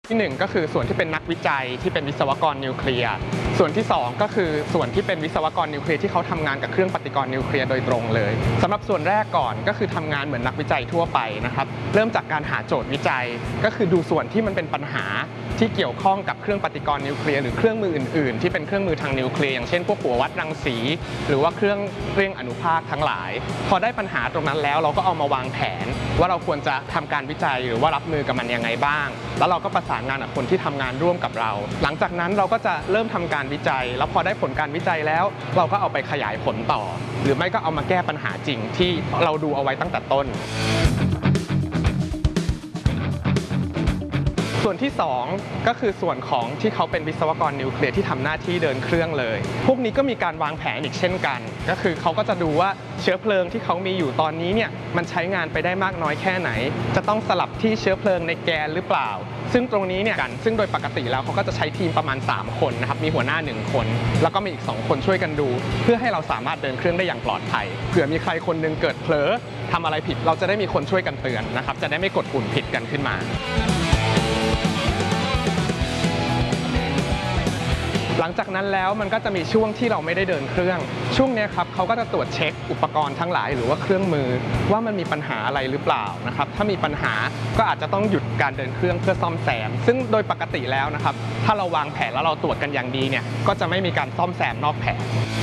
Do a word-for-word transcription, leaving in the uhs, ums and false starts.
ที่หนึ่งก็คือส่วนที่เป็นนักวิจัยที่เป็นวิศวกรนิวเคลียร์ส่วนที่สองก็คือส่วนที่เป็นวิศวกรนิวเคลียร์ที่เขาทำงานกับเครื่องปฏิกรณ์นิวเคลียร์โดยตรงเลยสำหรับส่วนแรกก่อนก็คือทำงานเหมือนนักวิจัยทั่วไปนะครับเริ่มจากการหาโจทย์วิจัยก็คือดูส่วนที่มันเป็นปัญหาที่เกี่ยวข้องกับเครื่องปฏิกรณ์นิวเคลียร์หรือเครื่องมืออื่นๆที่เป็นเครื่องมือทางนิวเคลียร์อย่างเช่นพวกหัววัดรังสีหรือว่าเครื่องเร่งอนุภาคทั้งหลายพอได้ปัญหาตรงนั้นแล้วเราก็เอามาวางแผนว่าเราควรจะทำการวิจัยหรือว่ารับมือกับมันยังไงบ้างแล้วเราก็ประสานงานกับคนที่ทำงานร่วมกับเราหลังจากนั้นเราก็จะเริ่มทำการวิจัยแล้วพอได้ผลการวิจัยแล้วเราก็เอาไปขยายผลต่อหรือไม่ก็เอามาแก้ปัญหาจริงที่เราดูเอาไว้ตั้งแต่ต้นส่วนที่สองก็คือส่วนของที่เขาเป็นวิศวกรนิวเคลียร์ที่ทำหน้าที่เดินเครื่องเลยพวกนี้ก็มีการวางแผนอีกเช่นกันก็คือเขาก็จะดูว่าเชื้อเพลิงที่เขามีอยู่ตอนนี้เนี่ยมันใช้งานไปได้มากน้อยแค่ไหนจะต้องสลับที่เชื้อเพลิงในแกนหรือเปล่าซึ่งตรงนี้เนี่ยกันซึ่งโดยปกติแล้วเขาก็จะใช้ทีมประมาณสามคนนะครับมีหัวหน้าหนึ่งคนแล้วก็มีอีกสองคนช่วยกันดูเพื่อให้เราสามารถเดินเครื่องได้อย่างปลอดภัยเผื่อมีใครคนนึงเกิดเผลอทำอะไรผิดเราจะได้มีคนช่วยกันเตือนนะครับจะได้ไม่กดปุ่มผิดกันขึ้นมาหลังจากนั้นแล้วมันก็จะมีช่วงที่เราไม่ได้เดินเครื่องช่วงนี้ครับเขาก็จะตรวจเช็คอุปกรณ์ทั้งหลายหรือว่าเครื่องมือว่ามันมีปัญหาอะไรหรือเปล่านะครับถ้ามีปัญหาก็อาจจะต้องหยุดการเดินเครื่องเพื่อซ่อมแซมซึ่งโดยปกติแล้วนะครับถ้าเราวางแผนแล้วเราตรวจกันอย่างดีเนี่ยก็จะไม่มีการซ่อมแซมนอกแผน